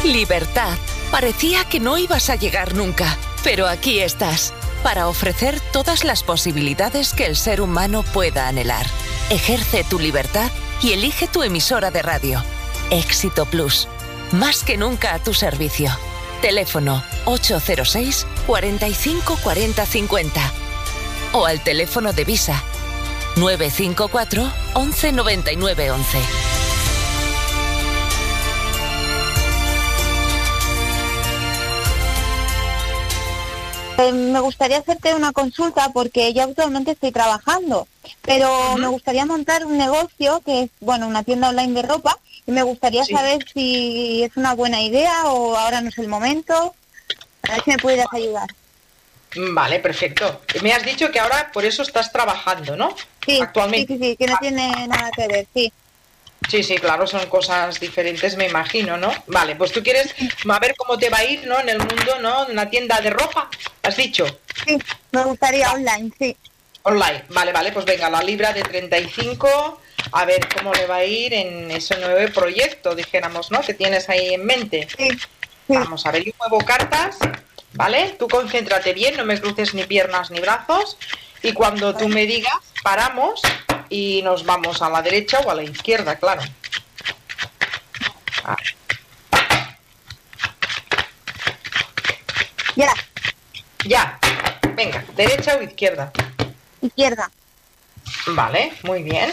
Libertad. Parecía que no ibas a llegar nunca, pero aquí estás, para ofrecer todas las posibilidades que el ser humano pueda anhelar. Ejerce tu libertad y elige tu emisora de radio. Éxito Plus. Más que nunca a tu servicio. Teléfono 806 45 40 50. O al teléfono de Visa 954 11 99 11. Me gustaría hacerte una consulta porque yo actualmente estoy trabajando, pero me gustaría montar un negocio que es, bueno, una tienda online de ropa, y me gustaría saber si es una buena idea o ahora no es el momento. A ver si me pudieras ayudar. Vale, perfecto. Me has dicho que ahora por eso estás trabajando, ¿no? Sí, actualmente. sí, que no tiene nada que ver, sí. Sí, claro, son cosas diferentes, me imagino, ¿no? Vale, pues tú quieres a ver cómo te va a ir, ¿no? En el mundo, ¿no? En una tienda de ropa, ¿has dicho? Sí, me gustaría online, sí. Online, vale, pues venga, la libra de 35, a ver cómo le va a ir en ese nuevo proyecto, dijéramos, ¿no? Que tienes ahí en mente. Sí. Vamos a ver, yo muevo cartas, ¿vale? Tú concéntrate bien, no me cruces ni piernas ni brazos, y cuando tú me digas, paramos y nos vamos a la derecha o a la izquierda, claro. Ya. Venga, ¿derecha o izquierda? Izquierda. Vale, muy bien.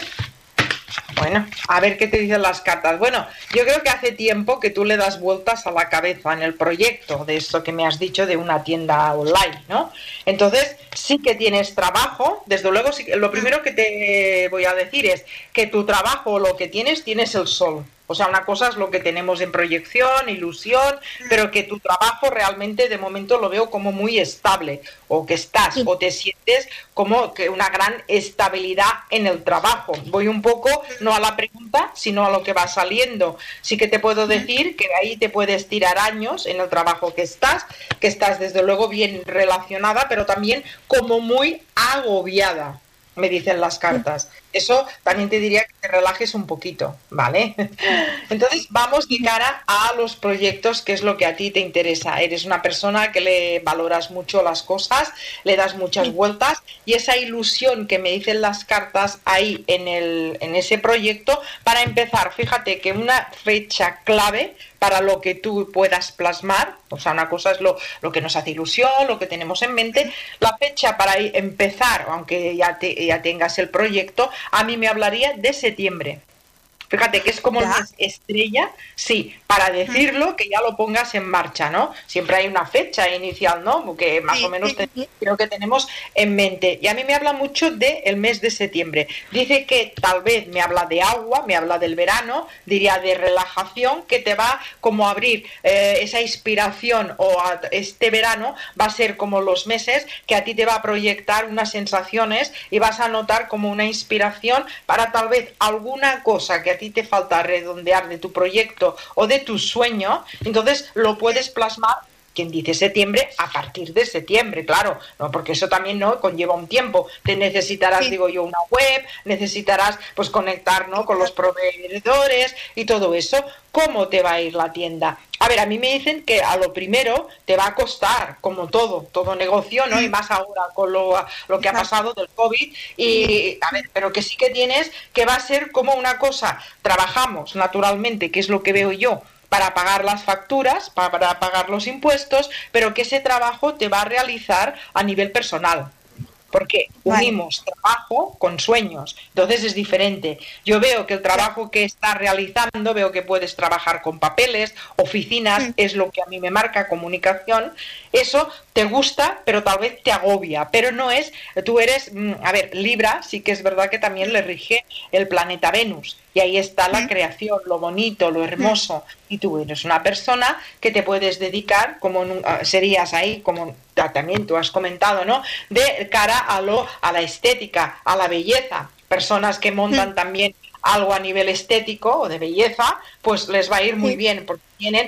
Bueno, a ver qué te dicen las cartas. Bueno, yo creo que hace tiempo que tú le das vueltas a la cabeza en el proyecto de esto que me has dicho de una tienda online, ¿no? Entonces, sí que tienes trabajo. Desde luego, sí, lo primero que te voy a decir es que tu trabajo, lo que tienes el sol. O sea, una cosa es lo que tenemos en proyección, ilusión, pero que tu trabajo realmente de momento lo veo como muy estable, o que estás, o te sientes como que una gran estabilidad en el trabajo. Voy un poco, no a la pregunta, sino a lo que va saliendo. Sí que te puedo decir que ahí te puedes tirar años en el trabajo que estás desde luego bien relacionada, pero también como muy agobiada, me dicen las cartas. Eso también te diría que te relajes un poquito, ¿vale? Entonces vamos de cara a los proyectos, que es lo que a ti te interesa. Eres una persona que le valoras mucho las cosas, le das muchas vueltas, y esa ilusión que me dicen las cartas ahí en ese proyecto, para empezar, fíjate que una fecha clave para lo que tú puedas plasmar, o sea, una cosa es lo que nos hace ilusión, lo que tenemos en mente, la fecha para empezar, aunque ya tengas el proyecto, a mí me hablaría de septiembre. Fíjate que es como el mes estrella, sí, para decirlo, que ya lo pongas en marcha, ¿no? Siempre hay una fecha inicial, ¿no? Que más o menos creo que tenemos en mente. Y a mí me habla mucho del mes de septiembre. Dice que tal vez me habla de agua, me habla del verano, diría de relajación, que te va como a abrir esa inspiración, o este verano va a ser como los meses que a ti te va a proyectar unas sensaciones y vas a notar como una inspiración para tal vez alguna cosa que a ti te falta redondear de tu proyecto o de tu sueño. Entonces lo puedes plasmar. Quien dice septiembre, a partir de septiembre, claro, no, porque eso también no conlleva un tiempo. Te necesitarás, digo yo, una web, necesitarás pues conectar, ¿no?, con los proveedores y todo eso. ¿Cómo te va a ir la tienda? A ver, a mí me dicen que a lo primero te va a costar, como todo negocio, ¿no? Y más ahora con lo que ha pasado del COVID. Y a ver, pero que sí que tienes, que va a ser como una cosa. Trabajamos naturalmente, que es lo que veo yo, para pagar las facturas, para pagar los impuestos, pero que ese trabajo te va a realizar a nivel personal. Porque unimos trabajo con sueños, entonces es diferente. Yo veo que el trabajo que estás realizando, veo que puedes trabajar con papeles, oficinas, es lo que a mí me marca, comunicación. Eso te gusta, pero tal vez te agobia, pero no es, tú eres, a ver, Libra, sí que es verdad que también le rige el planeta Venus, y ahí está la creación, lo bonito, lo hermoso, y tú eres una persona que te puedes dedicar, como serías ahí, como también tú has comentado, ¿no?, de cara a la estética, a la belleza. Personas que montan también algo a nivel estético o de belleza, pues les va a ir muy bien, porque tienen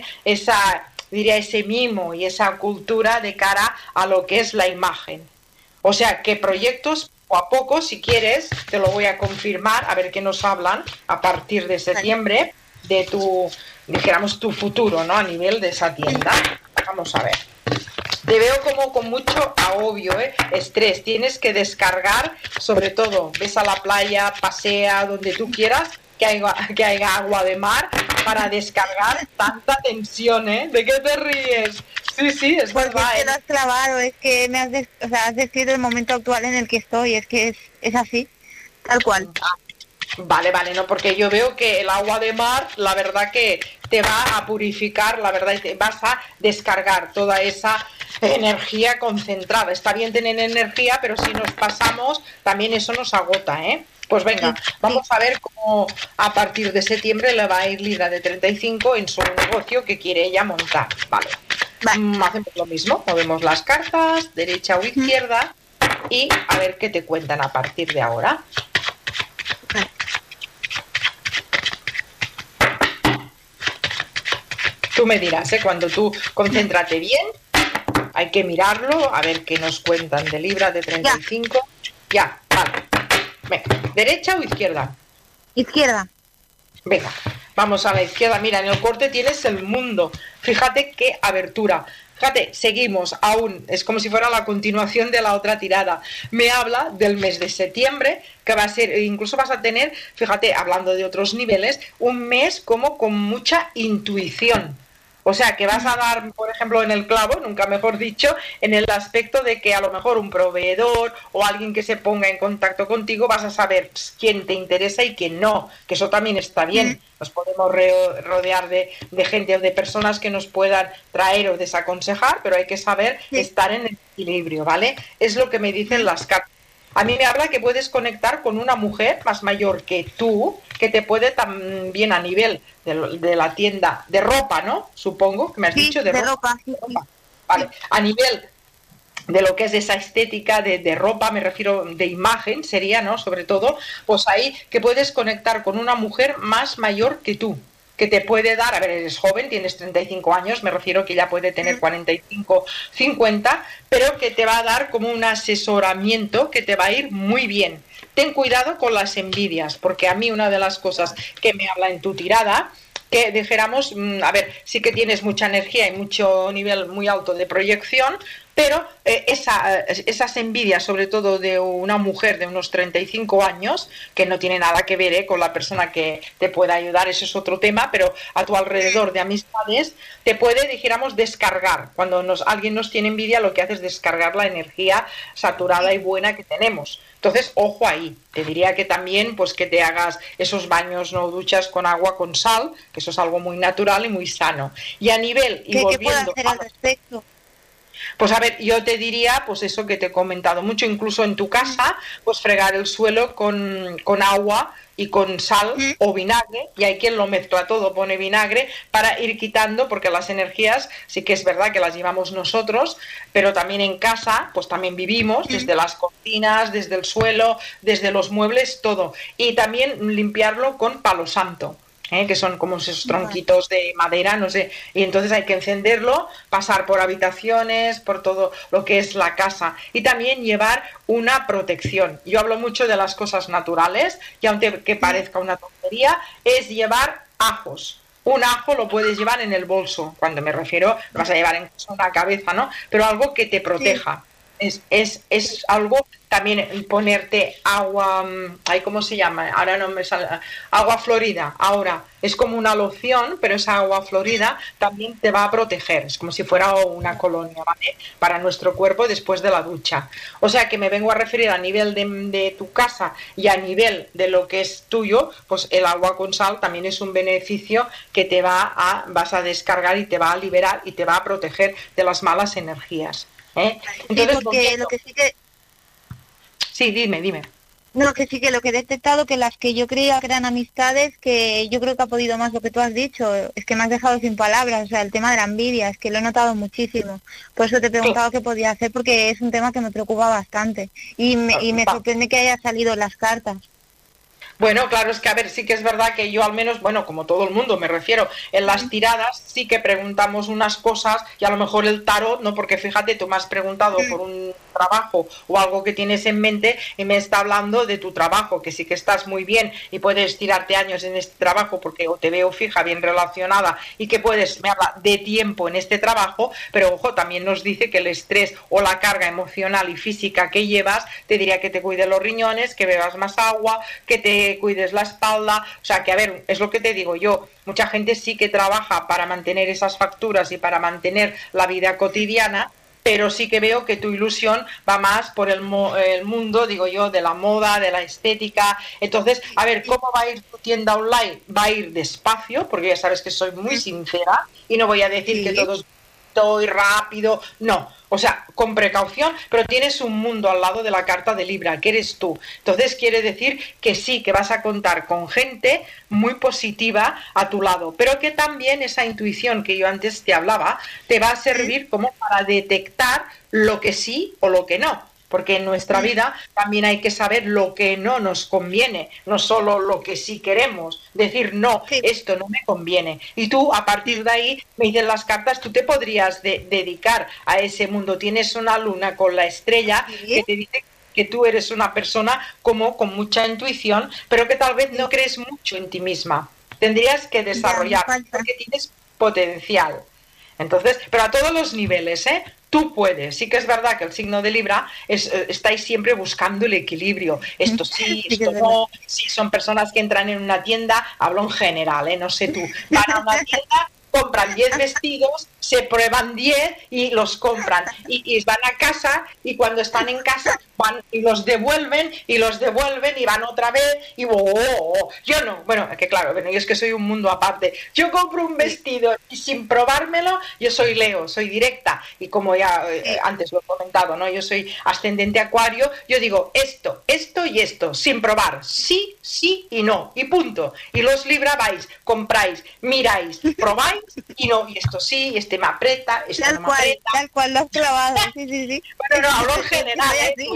ese mimo y esa cultura de cara a lo que es la imagen. O sea, que proyectos poco a poco, si quieres, te lo voy a confirmar, a ver qué nos hablan a partir de septiembre de dijéramos, tu futuro, ¿no? A nivel de esa tienda. Vamos a ver. Te veo como con mucho agobio, estrés. Tienes que descargar, sobre todo, ves a la playa, pasea donde tú quieras, que haya agua de mar para descargar tanta tensión, ¿eh? ¿De qué te ríes? Sí, es porque verdad. Porque te lo has clavado, es que has descrito el momento actual en el que estoy, es que es así, tal cual. Vale, no, porque yo veo que el agua de mar, la verdad que te va a purificar, la verdad, y te vas a descargar toda esa energía concentrada. Está bien tener energía, pero si nos pasamos, también eso nos agota, ¿eh? Pues venga, vamos a ver cómo a partir de septiembre le va a ir Libra de 35 en su negocio que quiere ella montar. Vale. Hacemos lo mismo, movemos las cartas, derecha o izquierda, y a ver qué te cuentan a partir de ahora. Tú me dirás, cuando tú concéntrate bien, hay que mirarlo, a ver qué nos cuentan de Libra de 35. Ya, vale. Venga, ¿derecha o izquierda? Izquierda. Venga, vamos a la izquierda. Mira, en el corte tienes el mundo. Fíjate qué abertura. Fíjate, seguimos aún, es como si fuera la continuación de la otra tirada. Me habla del mes de septiembre, que va a ser, incluso vas a tener, fíjate, hablando de otros niveles, un mes como con mucha intuición. O sea, que vas a dar, por ejemplo, en el clavo, nunca mejor dicho, en el aspecto de que a lo mejor un proveedor o alguien que se ponga en contacto contigo vas a saber quién te interesa y quién no, que eso también está bien. Nos podemos rodear de gente o de personas que nos puedan traer o desaconsejar, pero hay que saber estar en el equilibrio, ¿vale? Es lo que me dicen las cartas. A mí me habla que puedes conectar con una mujer más mayor que tú, que te puede también a nivel de la tienda de ropa, ¿no? Supongo que me has dicho de ropa. Sí. Vale. A nivel de lo que es esa estética de ropa, me refiero de imagen, sería, ¿no? Sobre todo, pues ahí que puedes conectar con una mujer más mayor que tú, que te puede dar, a ver, eres joven, tienes 35 años, me refiero que ya puede tener 45, 50, pero que te va a dar como un asesoramiento que te va a ir muy bien. Ten cuidado con las envidias, porque a mí una de las cosas que me habla en tu tirada, que dijéramos, a ver, sí que tienes mucha energía y mucho nivel muy alto de proyección, pero esas envidias, sobre todo de una mujer de unos 35 años, que no tiene nada que ver con la persona que te pueda ayudar, eso es otro tema, pero a tu alrededor de amistades, te puede, dijéramos, descargar. Cuando alguien nos tiene envidia, lo que hace es descargar la energía saturada y buena que tenemos. Entonces, ojo ahí. Te diría que también, pues que te hagas esos baños, no duchas con agua con sal, que eso es algo muy natural y muy sano. Y a nivel, y volviendo, ¿qué puedo hacer al respecto? Pues a ver, yo te diría, pues eso que te he comentado mucho, incluso en tu casa, pues fregar el suelo con agua y con sal o vinagre, y hay quien lo mezcla todo, pone vinagre para ir quitando, porque las energías sí que es verdad que las llevamos nosotros, pero también en casa, pues también vivimos, desde las cortinas, desde el suelo, desde los muebles, todo. Y también limpiarlo con palo santo. Que son como esos tronquitos de madera, no sé, y entonces hay que encenderlo, pasar por habitaciones, por todo lo que es la casa, y también llevar una protección. Yo hablo mucho de las cosas naturales, y aunque parezca una tontería, es llevar ajos. Un ajo lo puedes llevar en el bolso, cuando me refiero, lo vas a llevar en una cabeza, ¿no? Pero algo que te proteja. Es algo, también ponerte agua, ¿cómo se llama? Ahora no me sale, agua florida. Ahora es como una loción, pero esa agua florida también te va a proteger. Es como si fuera una colonia, ¿vale? Para nuestro cuerpo después de la ducha. O sea que me vengo a referir a nivel de tu casa y a nivel de lo que es tuyo, pues el agua con sal también es un beneficio que vas a descargar y te va a liberar y te va a proteger de las malas energías. Entonces, sí, porque lo que sí que... Sí, dime. No, que sí que lo que he detectado, que las que yo creía que eran amistades, que yo creo que ha podido más lo que tú has dicho, es que me has dejado sin palabras, o sea, el tema de la envidia, es que lo he notado muchísimo. Por eso te he preguntado qué podía hacer, porque es un tema que me preocupa bastante. Y me sorprende que haya salido en las cartas. Bueno, claro, es que a ver, sí que es verdad que yo al menos, bueno, como todo el mundo me refiero, en las tiradas sí que preguntamos unas cosas y a lo mejor el tarot, no, porque fíjate, tú me has preguntado por un trabajo o algo que tienes en mente y me está hablando de tu trabajo, que sí que estás muy bien y puedes tirarte años en este trabajo porque te veo fija, bien relacionada y que me habla de tiempo en este trabajo, pero ojo, también nos dice que el estrés o la carga emocional y física que llevas, te diría que te cuides los riñones, que bebas más agua, que te cuides la espalda, o sea que a ver, es lo que te digo yo, mucha gente sí que trabaja para mantener esas facturas y para mantener la vida cotidiana, pero sí que veo que tu ilusión va más por el mundo, digo yo, de la moda, de la estética. Entonces, a ver, ¿cómo va a ir tu tienda online? Va a ir despacio, porque ya sabes que soy muy sincera y no voy a decir que todo es y rápido, no, o sea, con precaución, pero tienes un mundo al lado de la carta de Libra, que eres tú. Entonces quiere decir que sí, que vas a contar con gente muy positiva a tu lado, pero que también esa intuición que yo antes te hablaba te va a servir como para detectar lo que sí o lo que no. Porque en nuestra vida también hay que saber lo que no nos conviene, no solo lo que sí queremos. Decir, no, esto no me conviene. Y tú, a partir de ahí, me dicen las cartas, tú te podrías dedicar a ese mundo. Tienes una luna con la estrella que te dice que tú eres una persona como con mucha intuición, pero que tal vez no crees mucho en ti misma. Tendrías que desarrollar, porque tienes potencial. Entonces, pero a todos los niveles, ¿eh? Tú puedes. Sí que es verdad que el signo de Libra estáis siempre buscando el equilibrio. Esto sí, esto no. Sí, son personas que entran en una tienda, hablo en general, no sé tú, van a una tienda, compran 10 vestidos, se prueban 10 y los compran. Y van a casa y cuando están en casa van y los devuelven y van otra vez y yo no. Bueno, que claro, bueno, yo es que soy un mundo aparte. Yo compro un vestido y sin probármelo, yo soy Leo, soy directa. Y como ya antes lo he comentado, ¿no? Yo soy ascendente Acuario, yo digo esto y esto, sin probar. Sí, sí y no. Y punto. Y los Libra vais, compráis, miráis, probáis y no, y esto sí, y este me aprieta, esto no me aprieta. Tal cual lo has clavado, sí. Bueno, no, hablo en general,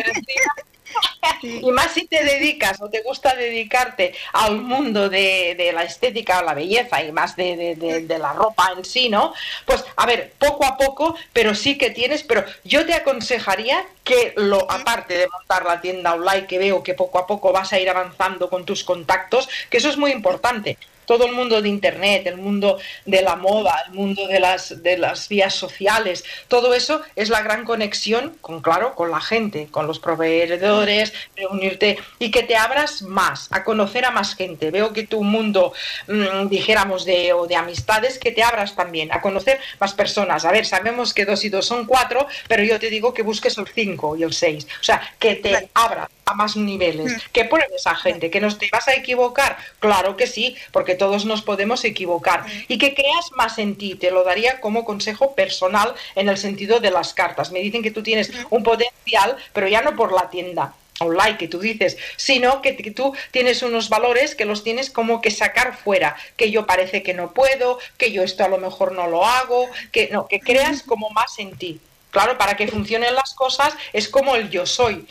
Y más si te dedicas o te gusta dedicarte al mundo de la estética o la belleza y más de la ropa en sí, ¿no? Pues, a ver, poco a poco, pero sí que tienes, pero yo te aconsejaría que aparte de montar la tienda online, que veo que poco a poco vas a ir avanzando con tus contactos, que eso es muy importante. Todo el mundo de internet, el mundo de la moda, el mundo de las vías sociales, todo eso es la gran conexión con la gente, con los proveedores, reunirte y que te abras más, a conocer a más gente. Veo que tu mundo, dijéramos, de amistades, que te abras también, a conocer más personas. A ver, sabemos que 2 y 2 son 4, pero yo te digo que busques el 5 y el 6. O sea, que te abras a más niveles, que pruebes a gente, que no te vas a equivocar, claro que sí, porque todos nos podemos equivocar, y que creas más en ti. Te lo daría como consejo personal en el sentido de las cartas. Me dicen que tú tienes un potencial, pero ya no por la tienda online que tú dices, sino que tú tienes unos valores que los tienes como que sacar fuera, que yo parece que no puedo, que yo esto a lo mejor no lo hago, que creas como más en ti. Claro, para que funcionen las cosas es como el yo soy,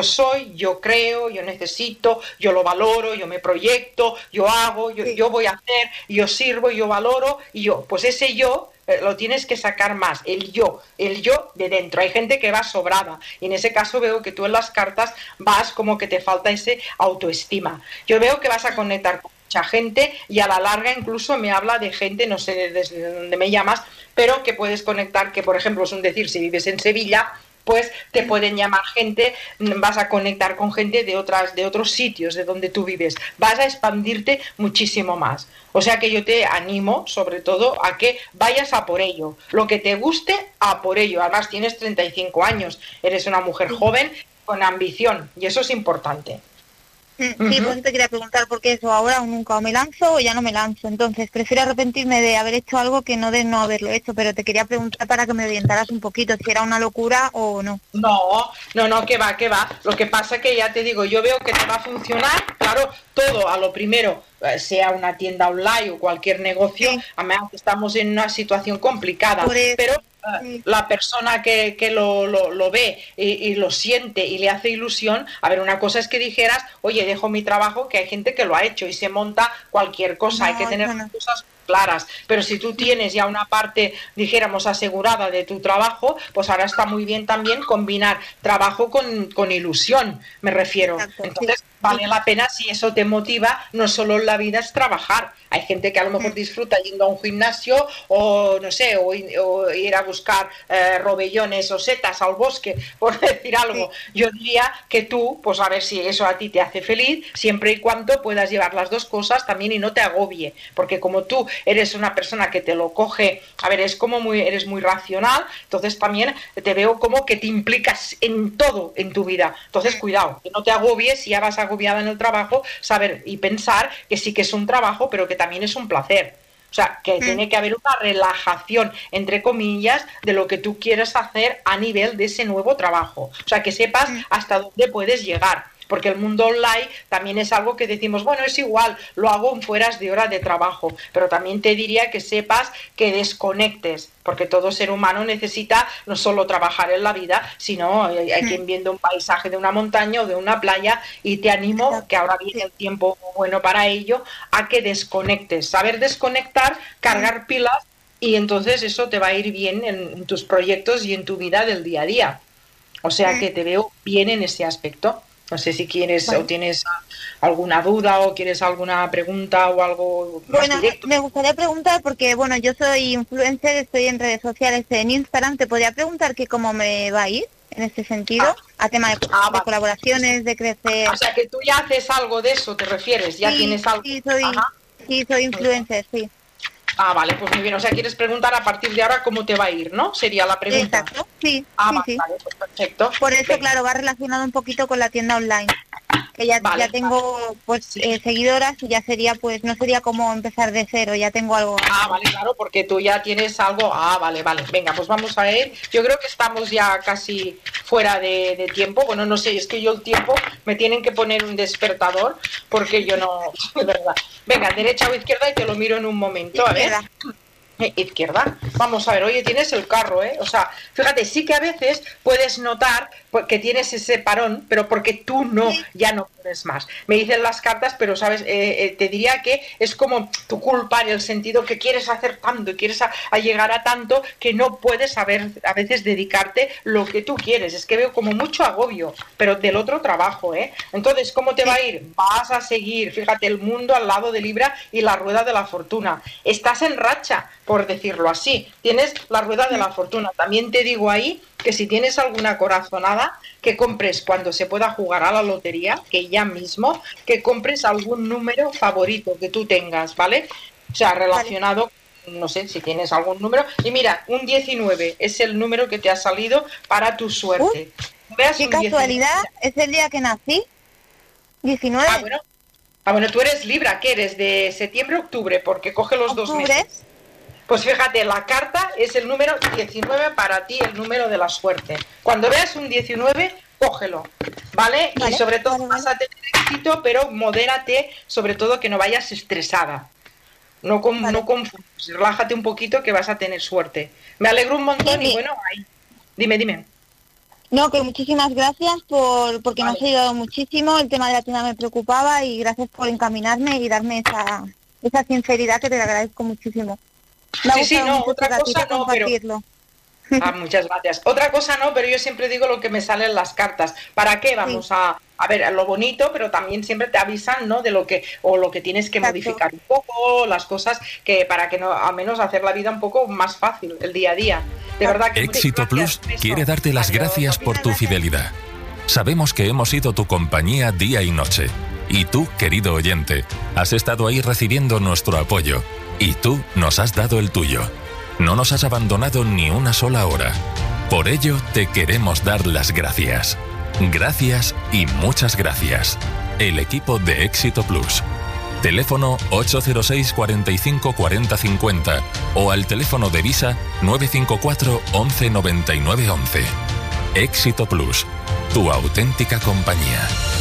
yo creo, yo necesito, yo lo valoro, yo me proyecto, yo hago, yo voy a hacer, yo sirvo, yo valoro, y yo, pues ese yo lo tienes que sacar más, el yo de dentro. Hay gente que va sobrada y en ese caso veo que tú en las cartas vas como que te falta ese autoestima. Yo veo que vas a conectar con mucha gente y a la larga incluso me habla de gente, no sé desde dónde me llamas, pero que puedes conectar, que por ejemplo es un decir, si vives en Sevilla, pues te pueden llamar gente, vas a conectar con gente de otros sitios de donde tú vives, vas a expandirte muchísimo más. O sea que yo te animo sobre todo a que vayas a por ello, lo que te guste, a por ello. Además tienes 35 años, eres una mujer joven con ambición y eso es importante. Sí, pues te quería preguntar, porque eso, ahora o nunca, o me lanzo o ya no me lanzo. Entonces prefiero arrepentirme de haber hecho algo que no de no haberlo hecho, pero te quería preguntar para que me orientaras un poquito si era una locura o no. No, que va. Lo que pasa que ya te digo, yo veo que te va a funcionar, claro, todo a lo primero, sea una tienda online o cualquier negocio, además estamos en una situación complicada, pero la persona que lo ve y lo siente y le hace ilusión, a ver, una cosa es que dijeras, oye, dejo mi trabajo, que hay gente que lo ha hecho y se monta cualquier cosa, hay que tener cosas, claras. Pero si tú tienes ya una parte, dijéramos, asegurada de tu trabajo, pues ahora está muy bien también combinar trabajo con ilusión, me refiero. Exacto, Entonces, sí. vale la pena si eso te motiva, no solo en la vida es trabajar. Hay gente que a lo mejor disfruta yendo a un gimnasio o, no sé, o ir a buscar robellones o setas al bosque, por decir algo. Yo diría que tú, pues a ver si eso a ti te hace feliz, siempre y cuando puedas llevar las dos cosas también y no te agobie, porque como tú eres una persona que te lo coge, a ver, eres muy racional, entonces también te veo como que te implicas en todo en tu vida. Entonces, cuidado, que no te agobies si ya vas agobiada en el trabajo, saber y pensar que sí que es un trabajo, pero que también es un placer. O sea, que tiene que haber una relajación, entre comillas, de lo que tú quieres hacer a nivel de ese nuevo trabajo. O sea, que sepas hasta dónde puedes llegar. Porque el mundo online también es algo que decimos, bueno, es igual, lo hago en fueras de hora de trabajo, pero también te diría que sepas que desconectes, porque todo ser humano necesita no solo trabajar en la vida, sino hay quien viendo un paisaje de una montaña o de una playa, y te animo, que ahora viene el tiempo bueno para ello, a que desconectes, saber desconectar, cargar pilas, y entonces eso te va a ir bien en tus proyectos y en tu vida del día a día. O sea que te veo bien en ese aspecto. No sé si quieres o tienes alguna duda o quieres alguna pregunta o algo más directo. Me gustaría preguntar, porque bueno, yo soy influencer, estoy en redes sociales, en Instagram. ¿Te podría preguntar que cómo me va a ir en este sentido? A tema de colaboraciones, de crecer. O sea, que tú ya haces algo de eso, ¿te refieres? ¿Ya tienes algo? Sí, soy influencer, sí. Ah, vale, pues muy bien. O sea, quieres preguntar a partir de ahora cómo te va a ir, ¿no? Sería la pregunta. Exacto, sí. Vale, pues perfecto. Por eso, claro, va relacionado un poquito con la tienda online. Que ya tengo seguidoras, y ya sería, pues, no sería como empezar de cero, ya tengo algo. Vale, claro, porque tú ya tienes algo. Vale. Venga, pues vamos a ver. Yo creo que estamos ya casi fuera de tiempo. Bueno, no sé, es que yo el tiempo me tienen que poner un despertador, porque yo no, de verdad. Venga, derecha o izquierda, y te lo miro en un momento, a ver. Izquierda. Vamos a ver, oye, tienes el carro, ¿eh? O sea, fíjate, sí que a veces puedes notar que tienes ese parón, pero porque tú ya no puedes más. Me dicen las cartas, pero, ¿sabes? Te diría que es como tu culpa, en el sentido que quieres hacer tanto y quieres a llegar a tanto que no puedes a veces dedicarte lo que tú quieres. Es que veo como mucho agobio, pero del otro trabajo, ¿eh? Entonces, ¿cómo te va a ir? Vas a seguir, fíjate, el mundo al lado de Libra y la rueda de la fortuna. Estás en racha, por decirlo así. Tienes la rueda de la fortuna. También te digo ahí que si tienes alguna corazonada, que compres cuando se pueda jugar a la lotería, que ya mismo, que compres algún número favorito que tú tengas, ¿vale? O sea, relacionado, no sé, si tienes algún número. Y mira, un 19 es el número que te ha salido para tu suerte. Qué casualidad, 19. Es el día que nací, 19. Bueno, tú eres Libra, ¿qué eres? ¿De septiembre o octubre? Porque coge los 2 meses. Pues fíjate, la carta es el número 19 para ti, el número de la suerte. Cuando veas un 19, cógelo, ¿vale? Y sobre todo vas a tener éxito, pero modérate, sobre todo que no vayas estresada. No confundas, relájate un poquito que vas a tener suerte. Me alegro un montón y bueno, ahí. Dime. No, que muchísimas gracias porque me has ayudado muchísimo. El tema de la tienda me preocupaba y gracias por encaminarme y darme esa sinceridad, que te la agradezco muchísimo. Otra cosa no, pero... muchas gracias. Otra cosa no, pero yo siempre digo lo que me sale en las cartas. ¿Para qué? Vamos a ver lo bonito, pero también siempre te avisan, ¿no? De lo que tienes que modificar un poco, las cosas que para que no, al menos hacer la vida un poco más fácil, el día a día. De verdad que Éxito Plus quiere darte las gracias por tu fidelidad. Sabemos que hemos sido tu compañía día y noche. Y tú, querido oyente, has estado ahí recibiendo nuestro apoyo. Y tú nos has dado el tuyo. No nos has abandonado ni una sola hora. Por ello, te queremos dar las gracias. Gracias y muchas gracias. El equipo de Éxito Plus. Teléfono 806 45 40 50 o al teléfono de Visa 954 11 99 11. Éxito Plus, tu auténtica compañía.